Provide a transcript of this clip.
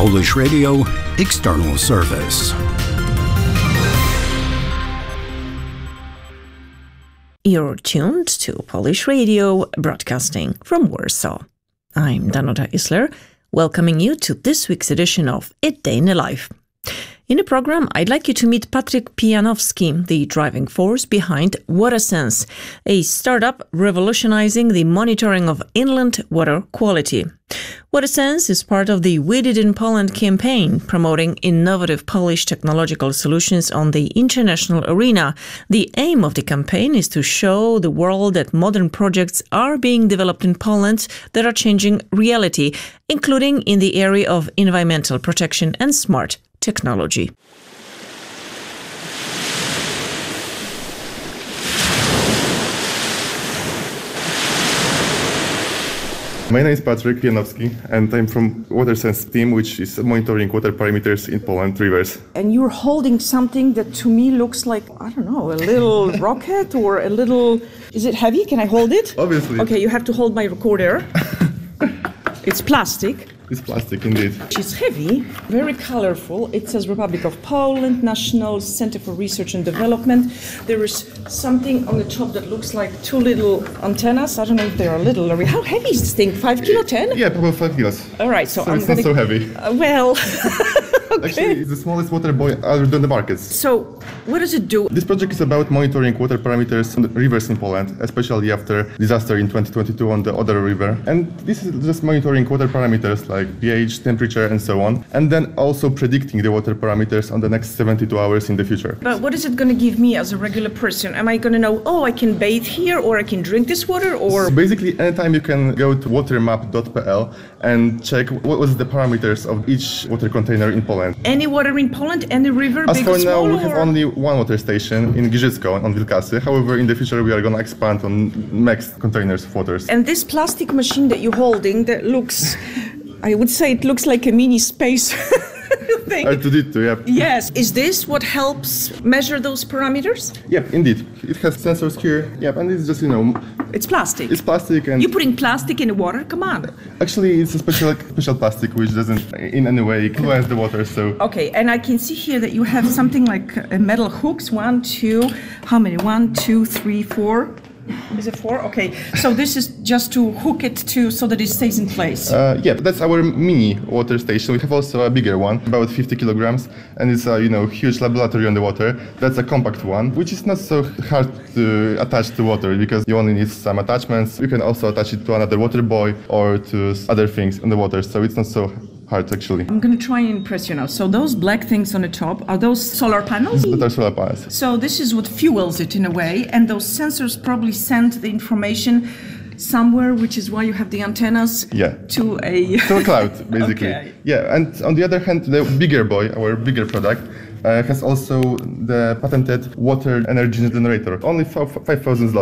Polish Radio External Service. You're tuned to Polish Radio, broadcasting from Warsaw. I'm Danuta Isler, welcoming you to this week's edition of A Day in the Life. In the program, I'd like you to meet Patryk Pijanowski, the driving force behind WaterSense, a startup revolutionizing the monitoring of inland water quality. WaterSense is part of the We Did in Poland campaign, promoting innovative Polish technological solutions on the international arena. The aim of the campaign is to show the world that modern projects are being developed in Poland that are changing reality, including in the area of environmental protection and smart technology. My name is Patryk Pijanowski and I'm from WaterSense team, which is monitoring water parameters in Poland rivers. And you're holding something that to me looks like, I don't know, a little rocket or a little... Is it heavy? Can I hold it? Obviously. Okay, you have to hold my recorder. It's plastic. It's plastic indeed. It's heavy, very colorful. It says Republic of Poland, National Center for Research and Development. There is something on the top that looks like two little antennas. I don't know if they are little. How heavy is this thing? 5 kilo, 10? Yeah, probably 5 kilos. All right, so I'm it's not so heavy. Okay. Actually, it's the smallest water buoy other than the markets. So, what does it do? This project is about monitoring water parameters on the rivers in Poland, especially after disaster in 2022 on the Oder River. And this is just monitoring water parameters like pH, temperature, and so on. And then also predicting the water parameters on the next 72 hours in the future. But what is it going to give me as a regular person? Am I going to know, oh, I can bathe here, or I can drink this water, or... So basically, anytime you can go to watermap.pl and check what was the parameters of each water container in Poland. Any water in Poland, any river, As big for or small? now, we have only one water station in Giżycko on Wilkasy. However, in the future, we are going to expand on next containers of waters. And this plastic machine that you're holding, that looks, I would say it looks like a mini space thing. R2D2, yeah. Yes. Is this what helps measure those parameters? Yep, indeed. It has sensors here. Yep, and it's just, It's plastic. It's plastic and... You're putting plastic in the water? Come on. Actually, it's a special plastic which doesn't in any way influence the water, so... Okay, and I can see here that you have something like metal hooks. 1, 2, how many? 1, 2, 3, 4. Is it 4? Okay, so this is just to hook it to so that it stays in place. Yeah, that's our mini water station. We have also a bigger one, about 50 kilograms, and it's a huge laboratory on the water. That's a compact one, which is not so hard to attach to water because you only need some attachments. You can also attach it to another water buoy or to other things on the water, so it's not so hard actually. I'm going to try and impress you now. So those black things on the top, are those solar panels? That are solar panels. So this is what fuels it in a way, and those sensors probably send the information somewhere, which is why you have the antennas to a cloud, basically. Okay. Yeah, and on the other hand, the bigger buoy, our bigger product, has also the patented water energy generator. Only 5,000 zloty.